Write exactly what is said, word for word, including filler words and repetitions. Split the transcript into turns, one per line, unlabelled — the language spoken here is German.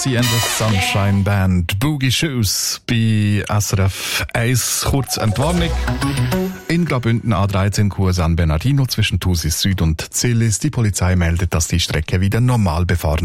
Sie in der Sunshine Band Boogie Shoes bei S R F eins. Kurz Entwarnung. In Graubünden A dreizehn Kurs San Bernardino zwischen Thusis Süd und Zillis. Die Polizei meldet, dass die Strecke wieder normal befahren